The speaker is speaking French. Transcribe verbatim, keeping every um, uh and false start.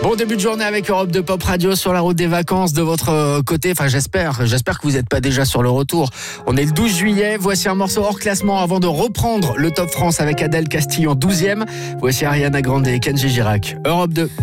Bon début de journée avec Europe deux Pop Radio sur la route des vacances de votre côté. Enfin, j'espère. J'espère que vous n'êtes pas déjà sur le retour. On est le douze juillet. Voici un morceau hors classement avant de reprendre le Top France avec Adèle Castillon douzième. Voici Ariana Grande et Kenji Girac. Europe deux.